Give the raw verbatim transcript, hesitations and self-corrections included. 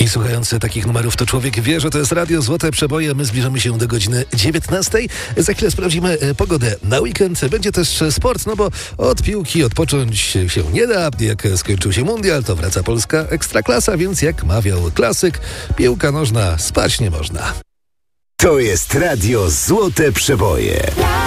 I słuchając takich numerów, to człowiek wie, że to jest Radio Złote Przeboje. My zbliżamy się do godziny dziewiętnastej. Za chwilę sprawdzimy pogodę na weekend. Będzie też sport, no bo od piłki odpocząć się nie da. Jak skończył się mundial, to wraca polska ekstraklasa, więc jak mawiał klasyk, piłka nożna, spać nie można. To jest Radio Złote Przeboje.